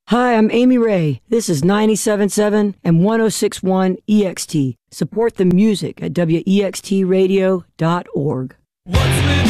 Hi, I'm Amy Ray. This is 97.7 and 106.1 EXT. Support the music at wextradio.org.